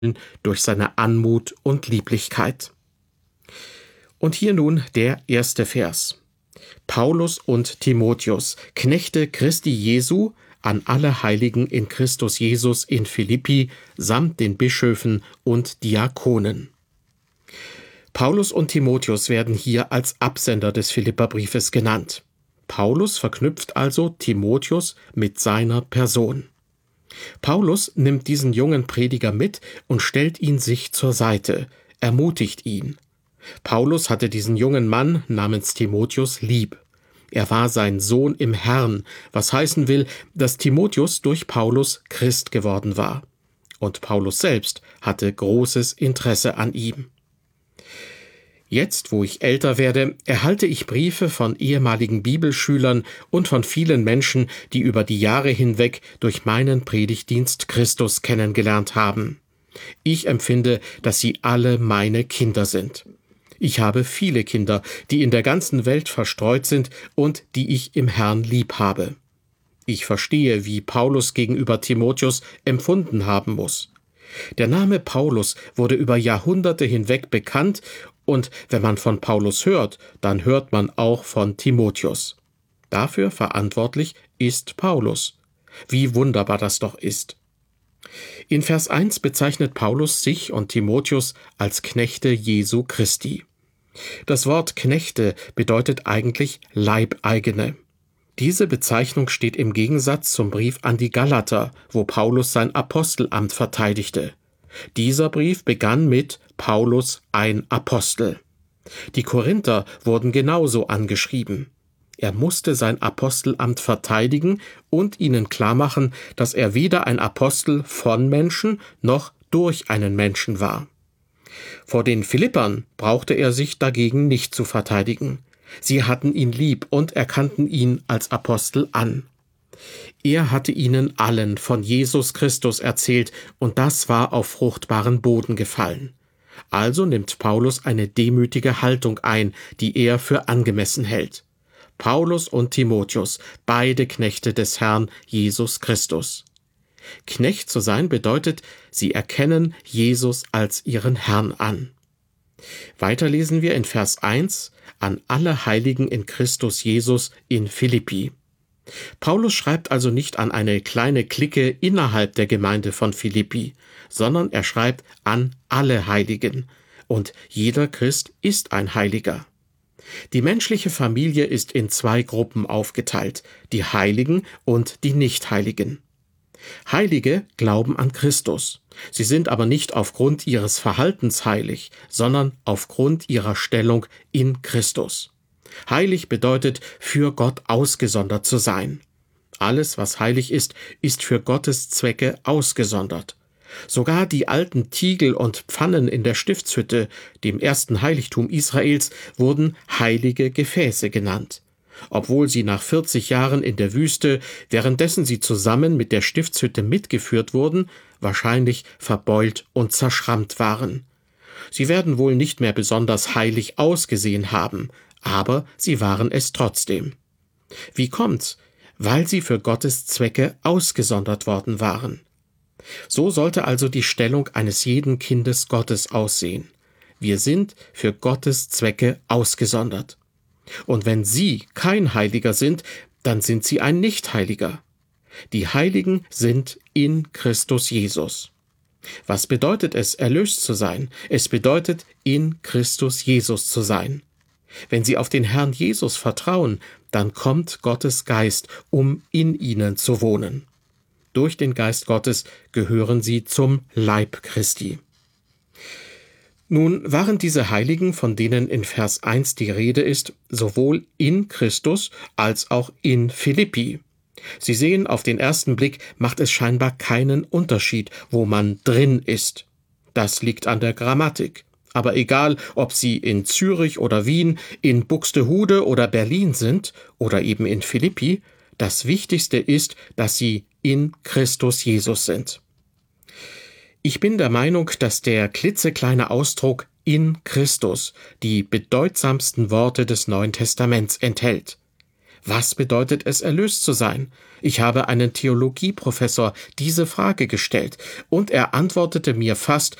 durch seine Anmut und Lieblichkeit. Und hier nun der erste Vers. Paulus und Timotheus, Knechte Christi Jesu, an alle Heiligen in Christus Jesus in Philippi, samt den Bischöfen und Diakonen. Paulus und Timotheus werden hier als Absender des Philipperbriefes genannt. Paulus verknüpft also Timotheus mit seiner Person. Paulus nimmt diesen jungen Prediger mit und stellt ihn sich zur Seite, ermutigt ihn. Paulus hatte diesen jungen Mann namens Timotheus lieb. Er war sein Sohn im Herrn, was heißen will, dass Timotheus durch Paulus Christ geworden war. Und Paulus selbst hatte großes Interesse an ihm. Jetzt, wo ich älter werde, erhalte ich Briefe von ehemaligen Bibelschülern und von vielen Menschen, die über die Jahre hinweg durch meinen Predigtdienst Christus kennengelernt haben. Ich empfinde, dass sie alle meine Kinder sind. Ich habe viele Kinder, die in der ganzen Welt verstreut sind und die ich im Herrn lieb habe. Ich verstehe, wie Paulus gegenüber Timotheus empfunden haben muss. Der Name Paulus wurde über Jahrhunderte hinweg bekannt, und wenn man von Paulus hört, dann hört man auch von Timotheus. Dafür verantwortlich ist Paulus. Wie wunderbar das doch ist. In Vers 1 bezeichnet Paulus sich und Timotheus als Knechte Jesu Christi. Das Wort Knechte bedeutet eigentlich Leibeigene. Diese Bezeichnung steht im Gegensatz zum Brief an die Galater, wo Paulus sein Apostelamt verteidigte. Dieser Brief begann mit Paulus, ein Apostel. Die Korinther wurden genauso angeschrieben. Er musste sein Apostelamt verteidigen und ihnen klarmachen, dass er weder ein Apostel von Menschen noch durch einen Menschen war. Vor den Philippern brauchte er sich dagegen nicht zu verteidigen. Sie hatten ihn lieb und erkannten ihn als Apostel an. Er hatte ihnen allen von Jesus Christus erzählt, und das war auf fruchtbaren Boden gefallen. Also nimmt Paulus eine demütige Haltung ein, die er für angemessen hält. Paulus und Timotheus, beide Knechte des Herrn Jesus Christus. Knecht zu sein bedeutet, sie erkennen Jesus als ihren Herrn an. Weiter lesen wir in Vers 1, an alle Heiligen in Christus Jesus in Philippi. Paulus schreibt also nicht an eine kleine Clique innerhalb der Gemeinde von Philippi, sondern er schreibt an alle Heiligen. Und jeder Christ ist ein Heiliger. Die menschliche Familie ist in zwei Gruppen aufgeteilt, die Heiligen und die Nichtheiligen. Heilige glauben an Christus. Sie sind aber nicht aufgrund ihres Verhaltens heilig, sondern aufgrund ihrer Stellung in Christus. Heilig bedeutet, für Gott ausgesondert zu sein. Alles, was heilig ist, ist für Gottes Zwecke ausgesondert. Sogar die alten Tiegel und Pfannen in der Stiftshütte, dem ersten Heiligtum Israels, wurden heilige Gefäße genannt. Obwohl sie nach 40 Jahren in der Wüste, währenddessen sie zusammen mit der Stiftshütte mitgeführt wurden, wahrscheinlich verbeult und zerschrammt waren. Sie werden wohl nicht mehr besonders heilig ausgesehen haben, aber sie waren es trotzdem. Wie kommt's? Weil sie für Gottes Zwecke ausgesondert worden waren. So sollte also die Stellung eines jeden Kindes Gottes aussehen. Wir sind für Gottes Zwecke ausgesondert. Und wenn Sie kein Heiliger sind, dann sind Sie ein Nichtheiliger. Die Heiligen sind in Christus Jesus. Was bedeutet es, erlöst zu sein? Es bedeutet, in Christus Jesus zu sein. Wenn Sie auf den Herrn Jesus vertrauen, dann kommt Gottes Geist, um in Ihnen zu wohnen. Durch den Geist Gottes gehören Sie zum Leib Christi. Nun waren diese Heiligen, von denen in Vers 1 die Rede ist, sowohl in Christus als auch in Philippi. Sie sehen, auf den ersten Blick macht es scheinbar keinen Unterschied, wo man drin ist. Das liegt an der Grammatik. Aber egal, ob Sie in Zürich oder Wien, in Buxtehude oder Berlin sind oder eben in Philippi, das Wichtigste ist, dass Sie in Christus Jesus sind. Ich bin der Meinung, dass der klitzekleine Ausdruck in Christus die bedeutsamsten Worte des Neuen Testaments enthält. Was bedeutet es, erlöst zu sein? Ich habe einen Theologieprofessor diese Frage gestellt, und er antwortete mir fast